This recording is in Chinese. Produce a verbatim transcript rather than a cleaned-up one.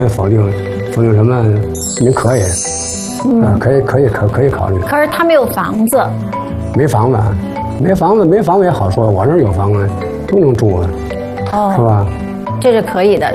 否定否定什么？您可以，嗯、啊，可以可以可可以考虑。 可是他没有房子， 没房子，没房子没房子也好说，我这儿有房子都能住啊，哦，是吧？ 这是可以的。